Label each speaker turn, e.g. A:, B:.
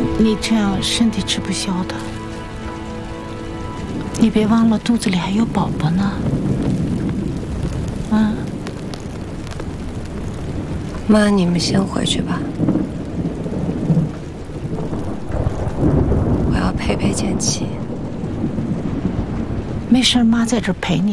A: 你这样身体吃不消的。你别忘了肚子里还有宝宝呢。啊，
B: 妈，你们先回去吧，我要陪陪简七。
A: 没事，妈在这儿陪你。